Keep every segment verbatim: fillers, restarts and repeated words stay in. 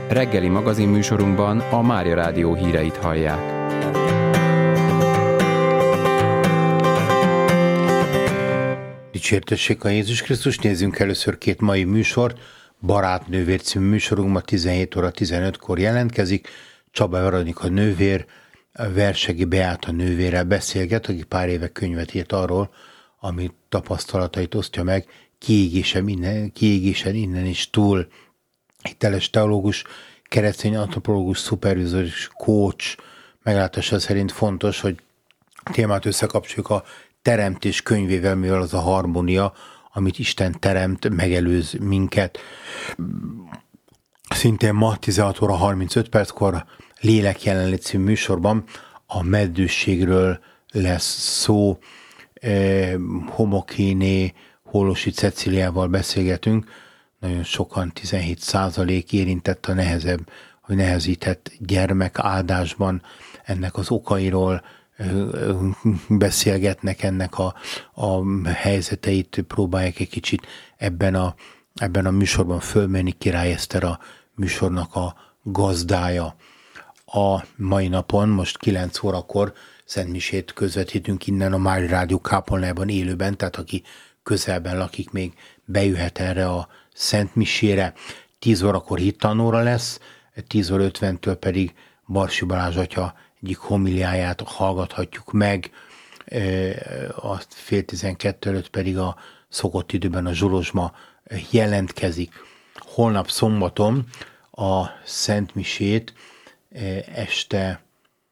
Reggeli magazinműsorunkban a Mária Rádió híreit hallják. Dicsértessék a Jézus Krisztus, nézzünk először két mai műsort. Barátnővér című műsorunk ma tizenhét óra tizenötkor jelentkezik. Csaba Veronika nővér, Versegi Beáta nővérrel beszélget, aki pár éve könyvet írt arról, amit tapasztalatait osztja meg, kiégésen innen, kiégésen innen is túl. Hiteles teológus, keresztény antropológus, szupervizor és coach meglátása szerint fontos, hogy a témát összekapcsoljuk a teremtés könyvével, mivel az a harmónia, amit Isten teremt, megelőz minket. Szintén ma tizenhat óra harmincöt perckor Lélek jelenlét című műsorban a meddőségről lesz szó. Eh, Homokéné Holosi Ceciliával beszélgetünk. Nagyon sokan, tizenhét százalék érintett a nehezebb, hogy nehezített gyermekáldásban, ennek az okairól beszélgetnek, ennek a, a helyzeteit próbálják egy kicsit ebben a, ebben a műsorban fölmenni. Király Eszter a műsornak a gazdája. A mai napon, most kilenc órakor szentmisét közvetítünk innen a Mária Rádió kápolnájában élőben, tehát aki közelben lakik, még bejöhet erre a szentmisére. tíz órakor hittanóra lesz, tíz óra ötventől pedig Barsi Balázs atya egyik homiliáját hallgathatjuk meg, a fél tizenkettő előtt pedig a szokott időben a Zsolozsma jelentkezik. Holnap szombaton a szentmisét este,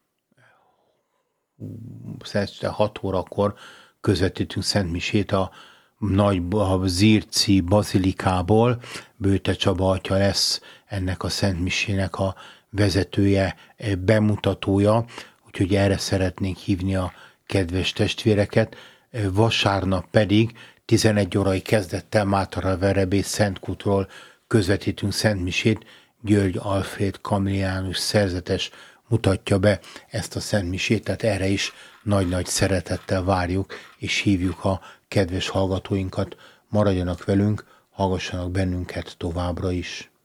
este hat órakor közvetítünk szentmisét a nagy a Zirci bazilikából. Bőte Csaba atya lesz ennek a szentmisének a vezetője, bemutatója, úgyhogy erre szeretnénk hívni a kedves testvéreket. Vasárnap pedig tizenegy órai kezdettel Mátara Verebész Szentkútról közvetítünk szentmisét. György Alfréd kamiliánus szerzetes mutatja be ezt a szentmisét, tehát erre is nagy-nagy szeretettel várjuk, és hívjuk a kedves hallgatóinkat, maradjanak velünk, hallgassanak bennünket továbbra is.